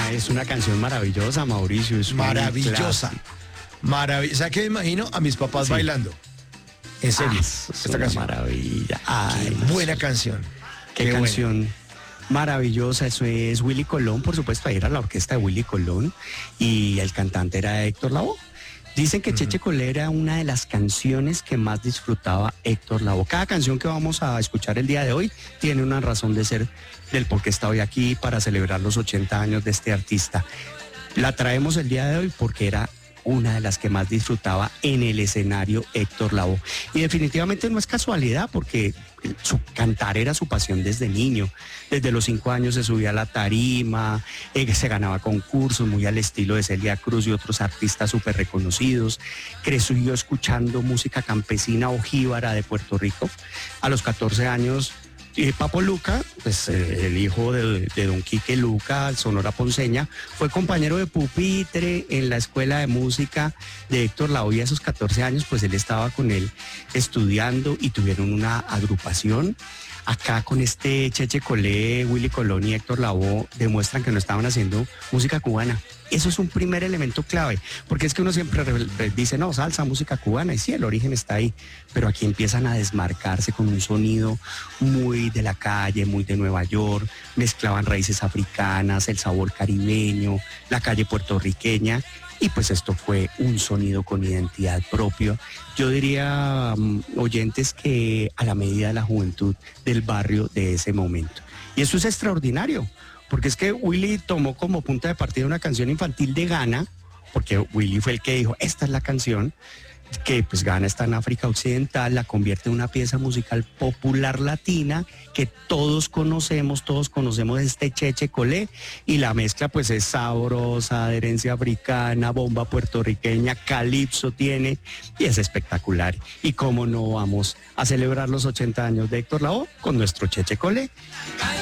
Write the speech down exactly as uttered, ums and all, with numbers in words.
una, es una canción maravillosa, Mauricio. Es Maravillosa. Maravillosa. ¿Sabes qué me imagino? A mis papás sí. bailando. En serio. Ah, es esta una canción. maravilla. Ay, Qué buena canción. Qué, qué canción buena. Maravillosa. Eso es Willy Colón, por supuesto. Ahí era la orquesta de Willy Colón y el cantante era Héctor Lavoe. Dicen que uh-huh. Cheche Colé era una de las canciones que más disfrutaba Héctor Lavoe. Cada canción que vamos a escuchar el día de hoy tiene una razón de ser del por qué está hoy aquí para celebrar los ochenta años de este artista. La traemos el día de hoy porque era una de las que más disfrutaba en el escenario Héctor Lavoe. Y definitivamente no es casualidad porque su cantar era su pasión desde niño. Desde los cinco años se subía a la tarima, eh, se ganaba concursos muy al estilo de Celia Cruz y otros artistas súper reconocidos. Creció escuchando música campesina o jíbara de Puerto Rico. A los catorce años, eh, Papo Luca, pues, eh, el hijo de, de don Quique Luca, Sonora Ponceña, fue compañero de pupitre en la escuela de música de Héctor Lavoe y a esos catorce años pues él estaba con él estudiando y tuvieron una agrupación. Acá con este Cheche Colé, Willy Colón y Héctor Lavoe demuestran que no estaban haciendo música cubana. Eso es un primer elemento clave, porque es que uno siempre dice, no, salsa, música cubana, y sí, el origen está ahí, pero aquí empiezan a desmarcarse con un sonido muy de la calle, muy de Nueva York, mezclaban raíces africanas, el sabor caribeño, la calle puertorriqueña, y pues esto fue un sonido con identidad propia. Yo diría, um, oyentes, que a la medida de la juventud del barrio de ese momento. Y eso es extraordinario, porque es que Willy tomó como punta de partida una canción infantil de Ghana, porque Willy fue el que dijo, esta es la canción, que pues Ghana está en África Occidental, la convierte en una pieza musical popular latina que todos conocemos, todos conocemos este Cheche Colé, y la mezcla pues es sabrosa, de herencia africana, bomba puertorriqueña, calipso tiene, y es espectacular. Y cómo no vamos a celebrar los ochenta años de Héctor Lavoe con nuestro Cheche Colé.